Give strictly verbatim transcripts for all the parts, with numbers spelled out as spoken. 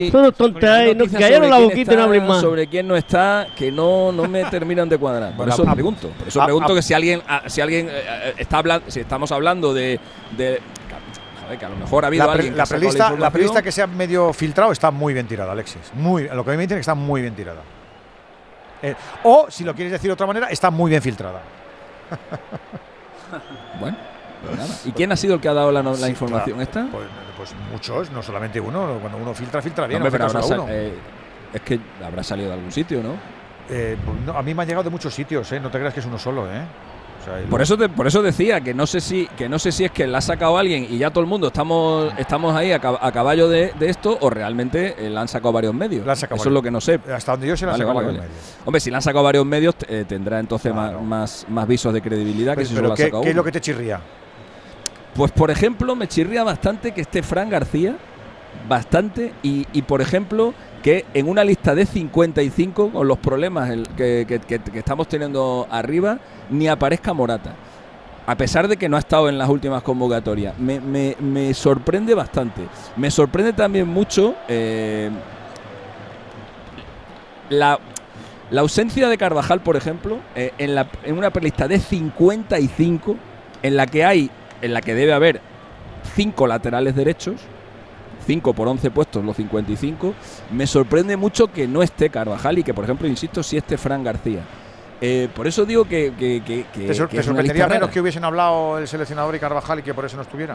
Todo tonta, ¿eh? No, callaron la boquita y no abren más. Sobre quién no está, que no, no me terminan de cuadrar. Por eso pregunto. Por eso pregunto que si alguien, si alguien eh, está hablando, si estamos hablando de, de joder, que a lo mejor ha habido la, alguien la, que prelista, la prelista que se ha medio filtrado está muy bien tirada, Alexis. Muy, lo que a mí me dicen es que está muy bien tirada. Eh, o, si lo quieres decir de otra manera, está muy bien filtrada. Bueno, pues nada. ¿Y quién ha sido el que ha dado la, la sí, información claro, esta? Pues, pues muchos, no solamente uno. Cuando uno filtra, filtra bien. No, no pero habrá uno. Eh, es que habrá salido de algún sitio, ¿no? Eh, pues no, a mí me ha llegado de muchos sitios, ¿eh? No te creas que es uno solo, ¿eh? O sea, por, eso te, por eso decía que no sé si que no sé si es que la ha sacado alguien y ya todo el mundo estamos estamos ahí a, a caballo de, de esto, o realmente eh, la han sacado varios medios. La han sacado eso varios. Es lo que no sé. Hasta donde yo sé la han vale, sacado vale, varios vale. medios. Hombre, si la han sacado varios medios, eh, tendrá entonces claro. más, más, más visos de credibilidad pero, que si pero solo ¿qué, la ha sacado ¿qué es uno. lo que te chirría? Pues por ejemplo, me chirría bastante que esté Fran García, bastante, y, y por ejemplo que en una lista de cincuenta y cinco, con los problemas el, que, que, que, que estamos teniendo arriba, ni aparezca Morata. A pesar de que no ha estado en las últimas convocatorias. Me, me, me sorprende bastante. Me sorprende también mucho eh, la, la ausencia de Carvajal, por ejemplo, eh, en, la, en una lista de cincuenta y cinco, en la que hay, en la que debe haber cinco laterales derechos, cinco por once puestos, los cincuenta y cinco. Me sorprende mucho que no esté Carvajal y que, por ejemplo, insisto, sí esté Fran García. Eh, por eso digo que, que, que, que ¿Te, sor que te es sorprendería una menos rara. que hubiesen hablado el seleccionador y Carvajal y que por eso no estuviera?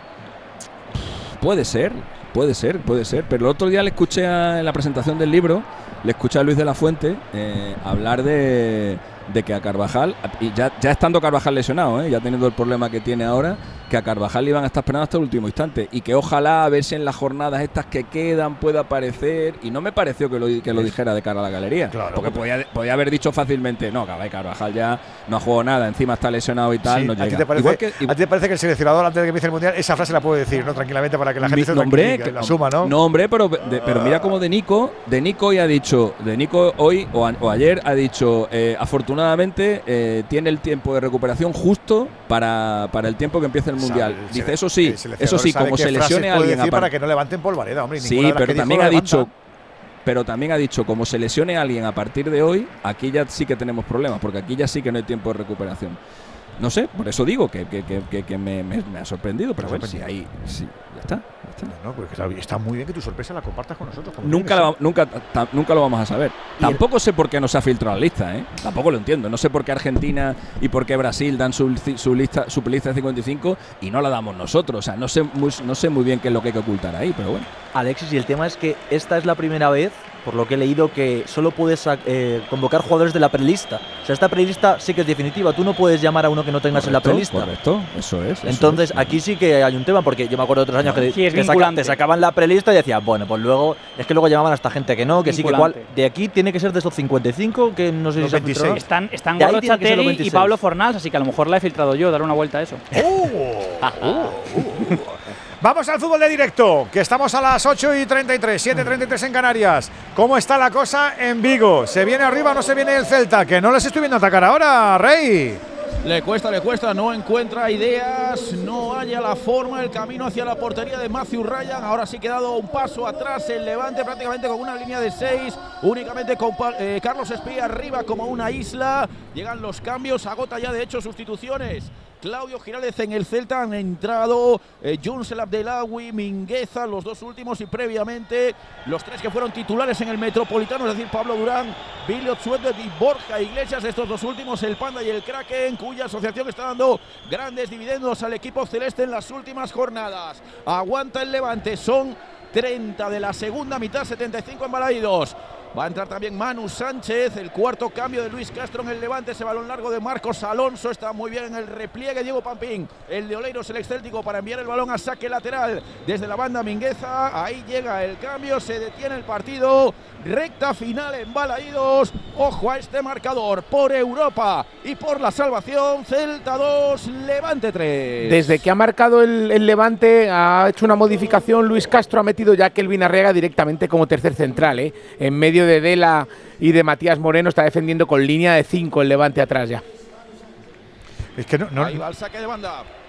Puede ser, puede ser, puede ser. Pero el otro día le escuché a, en la presentación del libro, le escuché a Luis de la Fuente eh, hablar de, de que a Carvajal, y ya, ya estando Carvajal lesionado, eh, ya teniendo el problema que tiene ahora, que a Carvajal le iban a estar esperando hasta el último instante y que ojalá a ver si en las jornadas estas que quedan pueda aparecer. Y no me pareció que lo, que lo dijera de cara a la galería, claro, porque podía, podía haber dicho fácilmente, no, Carvajal ya no ha jugado nada, encima está lesionado y tal, Sí, no ¿a, llega. ti te parece, Igual que, igual, ¿A ti te parece que el seleccionador antes de que empiece el Mundial esa frase la puede decir, no tranquilamente, para que la gente se no, hombre, tranquilice, que, la suma, ¿no? No, hombre, pero, de, pero mira como de Nico, de Nico hoy ha dicho, de Nico hoy o, a, o ayer ha dicho, eh, afortunadamente eh, tiene el tiempo de recuperación justo para, para el tiempo que empiece el Mundial. Sabe, Dice, se, eso sí, eso sí, como se lesione a alguien para que no levanten polvareda, hombre. Sí, pero también ha dicho, pero también ha dicho, como se lesione a alguien a partir de hoy, aquí ya sí que tenemos problemas, porque aquí ya sí que no hay tiempo de recuperación. No sé, por eso digo que, que, que, que, que me, me, me ha sorprendido, pero bueno, sí, ahí, sí, ya está. Ya está. No, no, porque está muy bien que tu sorpresa la compartas con nosotros. Nunca, la, nunca, ta, nunca lo vamos a saber. Tampoco sé por qué no se ha filtrado la lista, ¿eh? Tampoco lo entiendo. No sé por qué Argentina y por qué Brasil dan su, su lista, su lista de cincuenta y cinco y no la damos nosotros. O sea, no sé, muy, no sé muy bien qué es lo que hay que ocultar ahí, pero bueno. Alexis, y el tema es que esta es la primera vez, por lo que he leído, que solo puedes eh, convocar jugadores de la prelista. O sea, esta prelista sí que es definitiva. Tú no puedes llamar a uno que no tengas correcto, en la prelista. Correcto, eso es. Eso Entonces, es. aquí sí que hay un tema, porque yo me acuerdo de otros años que sí, te, saca, te sacaban la prelista y decías, bueno, pues luego, es que luego llamaban a esta gente que no, que vinculante. Sí, que cual. De aquí tiene que ser de esos cincuenta y cinco, que no sé si se ha Están, están Gordo Chateri y Pablo Fornals, así que a lo mejor la he filtrado yo, dar una vuelta a eso. ¡Oh! ¡Oh! ¡Oh! Vamos al fútbol de directo, que estamos a las ocho y treinta y tres, siete y treinta y tres en Canarias. ¿Cómo está la cosa en Vigo? ¿Se viene arriba o no se viene el Celta? Que no les estoy viendo atacar ahora, Rey. Le cuesta, le cuesta, no encuentra ideas, no halla la forma, el camino hacia la portería de Matthew Ryan. Ahora sí que ha dado un paso atrás el Levante, prácticamente con una línea de seis, únicamente con eh, Carlos Espía arriba como una isla. Llegan los cambios, agota ya de hecho sustituciones. Claudio Giraldez en el Celta, han entrado eh, Junsel Abdelawi, Mingueza, los dos últimos, y previamente los tres que fueron titulares en el Metropolitano, es decir, Pablo Durán, Billy Otsuende y Borja Iglesias. Estos dos últimos, el Panda y el Kraken, cuya asociación está dando grandes dividendos al equipo celeste en las últimas jornadas. Aguanta el Levante, son treinta de la segunda mitad, setenta y cinco en Balaídos. Va a entrar también Manu Sánchez, el cuarto cambio de Luis Castro en el Levante. Ese balón largo de Marcos Alonso está muy bien en el repliegue. Diego Pampín, el de Oleiros, el excéltico, para enviar el balón a saque lateral desde la banda Mingueza. Ahí llega el cambio, se detiene el partido. Recta final en Balaídos. Ojo a este marcador, por Europa y por la salvación. Celta dos, Levante tres. Desde que ha marcado el, el Levante ha hecho una modificación. Luis Castro ha metido ya a Kelvin Arreaga directamente como tercer central, ¿eh? En medio de Dela y de Matías Moreno. Está defendiendo con línea de cinco el Levante atrás ya. Es que no, no, Ahí va el saque de banda.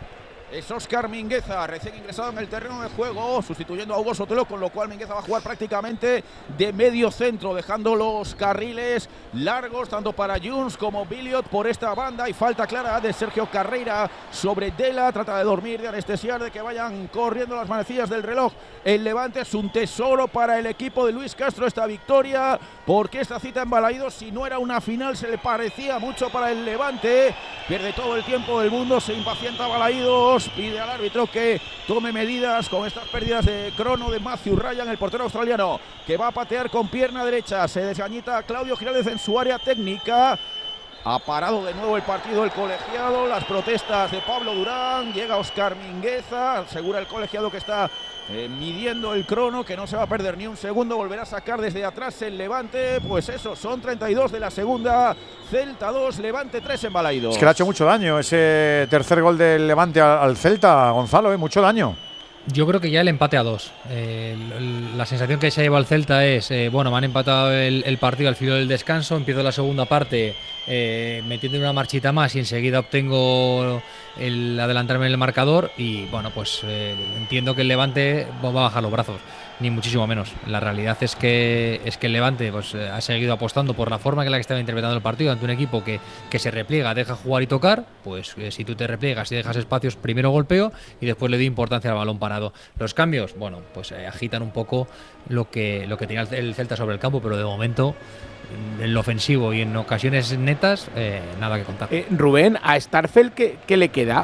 Es Óscar Mingueza, recién ingresado en el terreno de juego, sustituyendo a Hugo Sotelo, con lo cual Mingueza va a jugar prácticamente de medio centro, dejando los carriles largos tanto para Junts como Billiot por esta banda. Y falta clara de Sergio Carreira sobre Dela, trata de dormir, de anestesiar, de que vayan corriendo las manecillas del reloj. El Levante es un tesoro para el equipo de Luis Castro esta victoria, porque esta cita en Balaídos, si no era una final, se le parecía mucho para el Levante. Pierde todo el tiempo del mundo, se impacienta Balaídos, pide al árbitro que tome medidas con estas pérdidas de crono de Matthew Ryan, el portero australiano, que va a patear con pierna derecha. Se desgañita Claudio Giraldez en su área técnica. Ha parado de nuevo el partido el colegiado, las protestas de Pablo Durán. Llega Óscar Mingueza, asegura el colegiado que está eh, midiendo el crono, que no se va a perder ni un segundo. Volverá a sacar desde atrás el Levante. Pues eso, son treinta y dos de la segunda. Celta dos, Levante tres en Balaídos. Es que le ha hecho mucho daño ese tercer gol del Levante al, al Celta, Gonzalo, ¿eh? Mucho daño. Yo creo que ya el empate a dos. Eh, la sensación que se lleva el Celta es, eh, bueno, me han empatado el, el partido al filo del descanso, empiezo la segunda parte eh, metiendo una marchita más y enseguida obtengo el adelantarme en el marcador y, bueno, pues eh, entiendo que el Levante va a bajar los brazos, ni muchísimo menos. La realidad es que es que el Levante pues, eh, ha seguido apostando por la forma en la que estaba interpretando el partido ante un equipo que, que se repliega, deja jugar y tocar. Pues eh, si tú te repliegas y dejas espacios, primero golpeo y después le doy importancia al balón parado. Los cambios, bueno, pues eh, agitan un poco lo que, lo que tenía el Celta sobre el campo, pero de momento en lo ofensivo y en ocasiones netas, eh, nada que contar. Eh, Rubén, a Starfelt, ¿qué, qué le queda?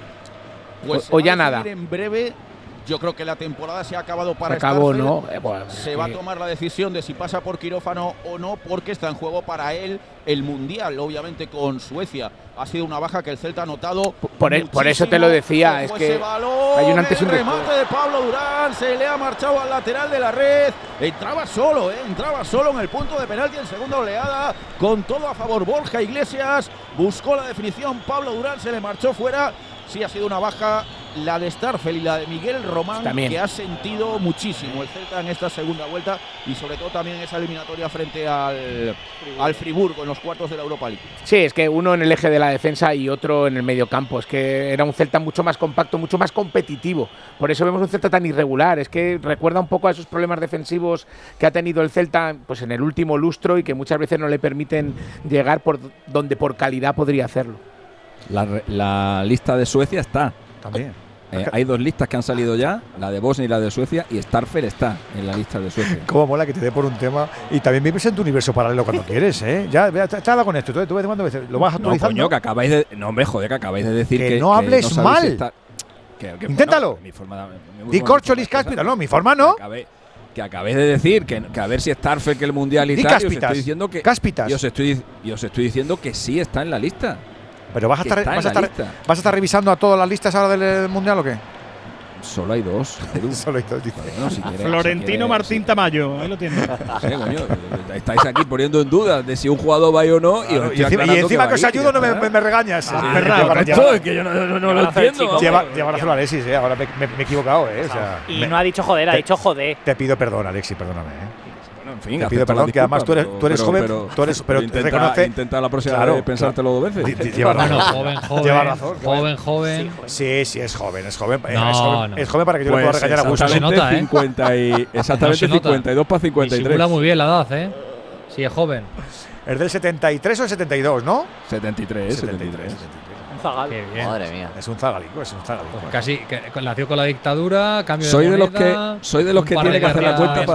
Pues o, o ya nada. En breve. Yo creo que la temporada se ha acabado para se acabó, Starfelt. ¿no? Eh, bueno, se sí. va a tomar la decisión de si pasa por quirófano o no, porque está en juego para él el Mundial, obviamente con Suecia. Ha sido una baja que el Celta ha notado. Por, el, por eso te lo decía, es que balón, hay un antes y un después. Remate de Pablo Durán, se le ha marchado al lateral de la red. Entraba solo, ¿eh? entraba solo en el punto de penalti en segunda oleada, con todo a favor Borja Iglesias. Buscó la definición Pablo Durán, se le marchó fuera. Sí, ha sido una baja la de Starfelt y la de Miguel Román, también, que ha sentido muchísimo el Celta en esta segunda vuelta y sobre todo también esa eliminatoria frente al, al Friburgo en los cuartos de la Europa League. Sí, es que uno en el eje de la defensa y otro en el medio campo. Es que era un Celta mucho más compacto, mucho más competitivo. Por eso vemos un Celta tan irregular. Es que recuerda un poco a esos problemas defensivos que ha tenido el Celta pues en el último lustro y que muchas veces no le permiten llegar por donde por calidad podría hacerlo. La, la lista de Suecia está. También. Eh, hay dos listas que han salido ya, la de Bosnia y la de Suecia, y Starfelt está en la lista de Suecia. Cómo mola que te dé por un tema y también vives en tu universo paralelo cuando quieres, ¿eh? Ya, ya está con esto, tú, tú ves cuando lo vas actualizando. No, coño, que acabáis de… No, hombre, joder, que acabáis de decir que… Que no hables que no mal. Estar, que, que, Inténtalo. Bueno, mi forma, mi, mi Di Corcholis Cáspita, no, mi forma no. Que, acabé, que acabéis de decir que, que a ver si Starfelt, que el Mundial y Di tal, Cáspitas. Y os estoy diciendo que… Cáspitas. Y os estoy, y os estoy diciendo que sí está en la lista. Pero vas a, estar, vas, a estar, ¿vas a estar revisando a todas las listas ahora del Mundial o qué? Solo hay dos. Solo hay dos, dice. Bueno, si quieres, Florentino si quieres, Martín sí. Tamayo, ahí lo tienes. No sé, coño, estáis aquí poniendo en duda de si un jugador va o no. Claro, y, y encima, y encima que, que os ayudo no me, me, me regañas. Ah, sí, perra, llevar, llevar, es que yo no, no, no lo entiendo. Lleva, llevar a hacer Alexis, eh. Ahora me, me, me he equivocado, eh. O sea, y me, no ha dicho joder, ha te, dicho joder. Te pido perdón, Alexis, perdóname, eh. En fin, te pido perdón, que además tú eres, tú eres pero, joven, pero, tú eres, pero intenta, reconoce, intenta la próxima claro, vez pensártelo dos veces. Lleva razón. Bueno, joven, joven, lleva razón, joven, joven. Sí, sí, es joven, es joven. No, es, joven no. es joven para que yo pues le pueda regañar a gusto. Se nota, ¿eh? cincuenta y, exactamente no cincuenta y dos para cincuenta y tres. Simula muy bien la edad, ¿eh? Sí, es joven. Es del setenta y tres o el setenta y dos, ¿no? setenta y tres, setenta y tres. Un zagal. Madre mía. Es un zagalico, es un zagalico. Pues casi, que, nació con la dictadura, cambio soy de de los moneda, que Soy de los que tiene que hacer la cuenta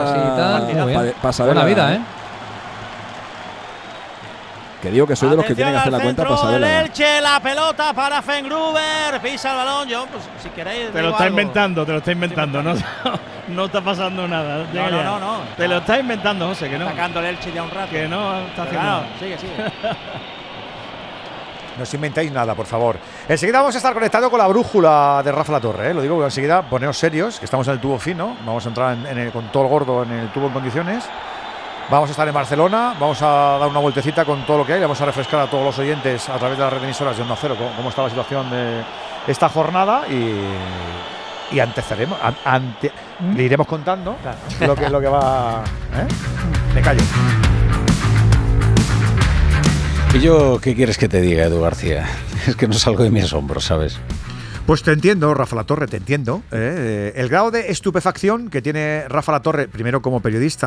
para pa saber la la vida, ¿eh? Que digo que soy de los que tienen que hacer la cuenta para saber la Elche, la pelota para Fengruber, pisa el balón, yo, pues si queréis. Te lo está algo. inventando, te lo está inventando, no, no está pasando nada. No, no, no, no. Te lo está inventando, José, que no. Sacando el Elche ya un rato. Que no está haciendo. Claro, sigue, sigue. No os inventéis nada, por favor. Enseguida vamos a estar conectados con la brújula de Rafa Latorre, ¿eh? Lo digo, porque enseguida poneos serios, que estamos en el tubo fino. Vamos a entrar en, en el, con todo el gordo en el tubo en condiciones. Vamos a estar en Barcelona, vamos a dar una vueltecita con todo lo que hay, vamos a refrescar a todos los oyentes a través de las redes emisoras de Onda Cero cómo, cómo está la situación de esta jornada y, y antecedemos, an, ante, ¿Mm? le iremos contando claro. lo, que, lo que va… ¿eh? Me callo. ¿Y yo qué quieres que te diga, Edu García? Es que no salgo de mi asombro, ¿sabes? Pues te entiendo, Rafa Latorre, te entiendo. ¿eh? El grado de estupefacción que tiene Rafa Latorre, primero como periodista,